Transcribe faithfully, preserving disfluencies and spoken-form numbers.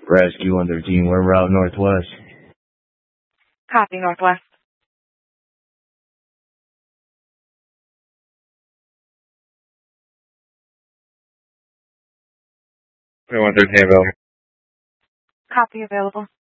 Rescue one thirteen, we're route northwest. Copy, northwest. one thirteen available. Copy, available.